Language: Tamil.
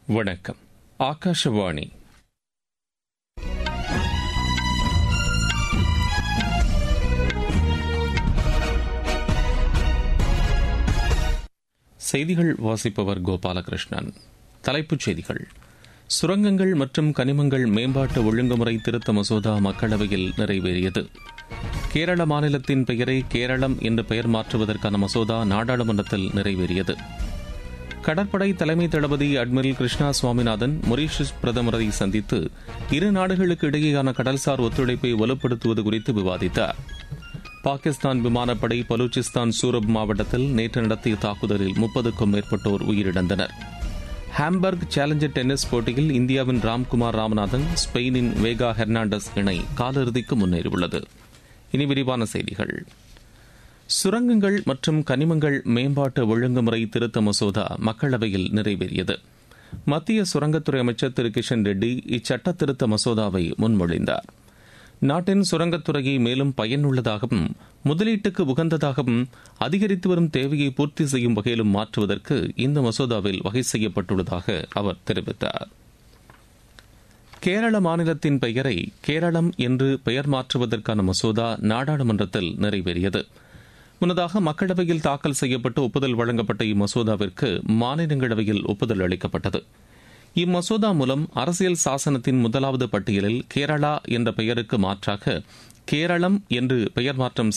வணக்கம். ஆகாஷவாணி. செய்திகள் வாசிப்பவர் கோபாலகிருஷ்ணன். தலைப்புச் செய்திகள். சுரங்கங்கள் மற்றும் கனிமங்கள் மேம்பாட்டு ஒழுங்குமுறை திருத்த மசோதா மக்களவையில் நிறைவேறியது. கேரள மாநிலத்தின் பெயரை கேரளம் என்று பெயர் மாற்றுவதற்கான மசோதா நாடாளுமன்றத்தில் நிறைவேறியது. கடற்படை தலைமை தளபதி அட்மிரல் கிருஷ்ணா சுவாமிநாதன் மொரீஷியஸ் பிரதமரை சந்தித்து இரு நாடுகளுக்கு இடையேயான கடல்சார் ஒத்துழைப்பை வலுப்படுத்துவது குறித்து விவாதித்தார். பாகிஸ்தான் விமானப்படை பலூச்சிஸ்தான் சூரப் மாவட்டத்தில் நேற்று நடத்திய தாக்குதலில் 30க்கும் மேற்பட்டோர் உயிரிழந்தனர். ஹாம்பர்க் சேலஞ்சர் டென்னிஸ் போட்டியில் இந்தியாவின் ராம்குமார் ராமநாதன் ஸ்பெயினின் வேகா ஹெர்னாண்டஸ் இணை காலிறுதிக்கு முன்னேறியுள்ளது. இனி விரிவான செய்திகள். சுரங்கங்கள் மற்றும் கனிமங்கள் மேம்பாட்டு ஒழுங்குமுறை திருத்த மசோதா மக்களவையில் நிறைவேறியது. மத்திய சுரங்கத்துறை அமைச்சர் திரு கிஷன் ரெட்டி இச்சட்ட திருத்த மசோதாவை முன்மொழிந்தார். நாட்டின் சுரங்கத்துறையை மேலும் பயனுள்ளதாகவும் முதலீட்டுக்கு உகந்ததாகவும் அதிகரித்து வரும் தேவையை பூர்த்தி செய்யும் வகையிலும் மாற்றுவதற்கு இந்த மசோதாவில் வகை செய்யப்பட்டுள்ளதாக அவர் தெரிவித்தார். கேரள மாநிலத்தின் பெயரை கேரளம் என்று பெயர் மாற்றுவதற்கான மசோதா நாடாளுமன்றத்தில் நிறைவேறியது. முன்னதாக மக்களவையில் தாக்கல் செய்யப்பட்டு ஒப்புதல் வழங்கப்பட்ட இம்மசோதாவிற்கு மாநிலங்களவையில் ஒப்புதல் அளிக்கப்பட்டது. இம்மசோதா மூலம் அரசியல் சாசனத்தின் முதலாவது பட்டியலில் கேரளா என்ற பெயருக்கு மாற்றாக கேரளம் என்று பெயர் மாற்றம்